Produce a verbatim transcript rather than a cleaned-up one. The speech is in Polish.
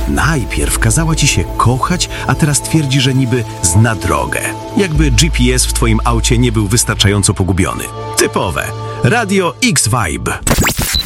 Najpierw kazała ci się kochać, a teraz twierdzi, że niby zna drogę. Jakby G P S w twoim aucie nie był wystarczająco pogubiony. Typowe. Radio X Vibe.